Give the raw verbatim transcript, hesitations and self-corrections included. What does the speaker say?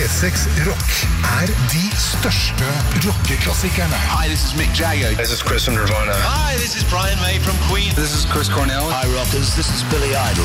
P seks Rock er de største rockeklassikerne. Hi, this is Mick Jagger. This is Chris from Nirvana. Hi, this is Brian May from Queen. This is Chris Cornell. Hi, rockers. This is Billy Idol.